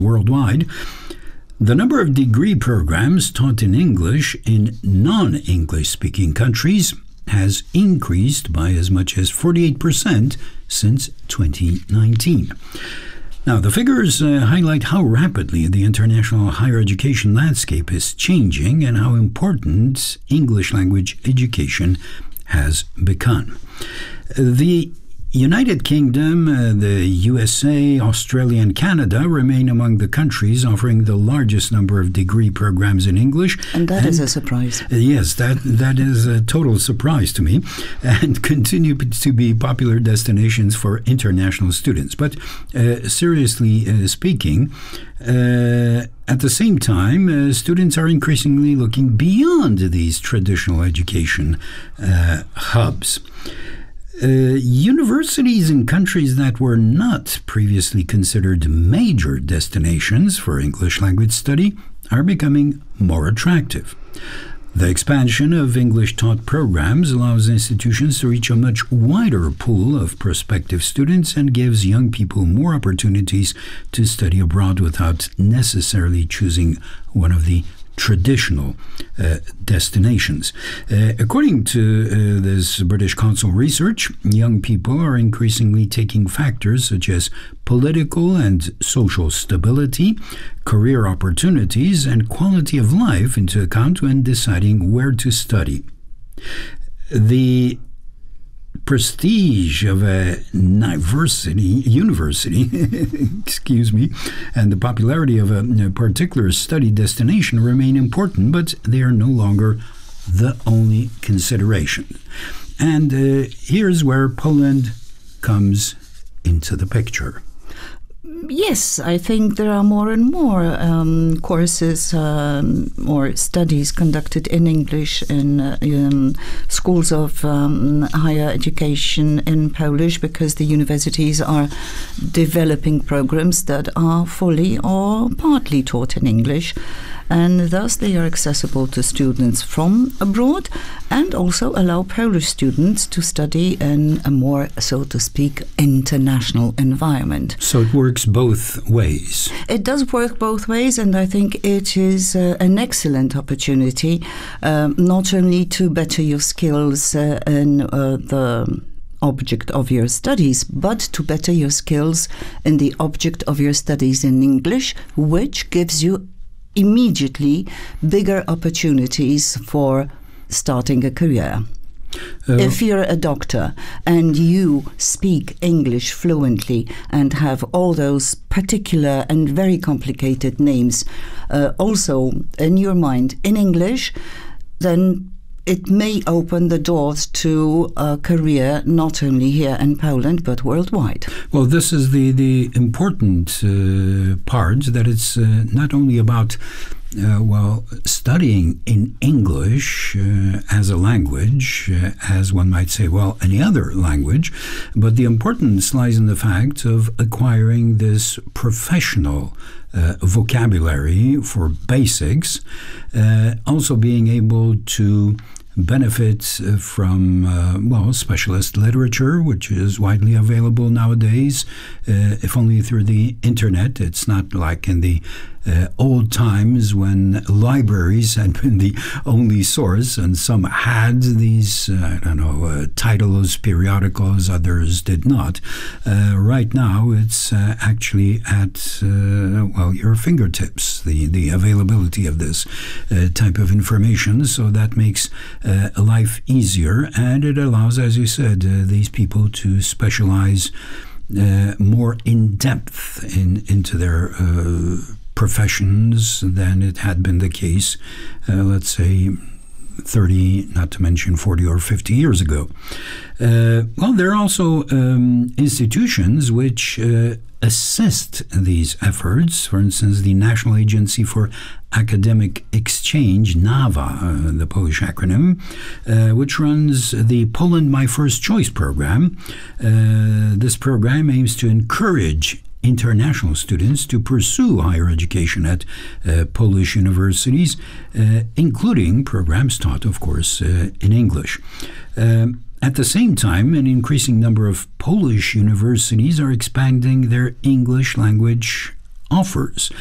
worldwide, the number of degree programs taught in English in non-English speaking countries has increased by as much as 48% since 2019. Now, the figures highlight how rapidly the international higher education landscape is changing and how important English language education has become. The United Kingdom, the USA, Australia, and Canada remain among the countries offering the largest number of degree programs in English. And that is a surprise. Yes, that is a total surprise to me, and continue to be popular destinations for international students. But seriously speaking, at the same time, students are increasingly looking beyond these traditional education hubs. Universities in countries that were not previously considered major destinations for English language study are becoming more attractive. The expansion of English-taught programs allows institutions to reach a much wider pool of prospective students and gives young people more opportunities to study abroad without necessarily choosing one of the traditional destinations. According to this British Council research, young people are increasingly taking factors such as political and social stability, career opportunities, and quality of life into account when deciding where to study. The prestige of a university, excuse me, and the popularity of a particular study destination remain important, but they are no longer the only consideration. And here's where Poland comes into the picture. Yes, I think there are more and more courses or studies conducted in English in schools of higher education in Polish, because the universities are developing programs that are fully or partly taught in English, and thus they are accessible to students from abroad and also allow Polish students to study in a more, so to speak, international environment. So it works both ways. It does work both ways, and I think it is an excellent opportunity not only to better your skills in the object of your studies, but to better your skills in the object of your studies in English, which gives you immediately bigger opportunities for starting a career. If you're a doctor and you speak English fluently and have all those particular and very complicated names also in your mind in English, then it may open the doors to a career not only here in Poland but worldwide. Well, this is the important part, that it's not only about studying in English as a language, as one might say, any other language, but the importance lies in the fact of acquiring this professional vocabulary for basics, also being able to benefit from specialist literature, which is widely available nowadays, if only through the internet. It's not like in the old times when libraries had been the only source, and some had these, titles, periodicals, others did not. Right now, it's actually at, your fingertips, the availability of this type of information. So that makes life easier, and it allows, as you said, these people to specialize more in depth into their professions than it had been the case, let's say, 30, not to mention 40 or 50 years ago. There are also institutions which assist these efforts. For instance, the National Agency for Academic Exchange, NAWA, the Polish acronym, which runs the Poland My First Choice program. This program aims to encourage international students to pursue higher education at Polish universities, including programs taught, of course, in English. At the same time, an increasing number of Polish universities are expanding their English language offers.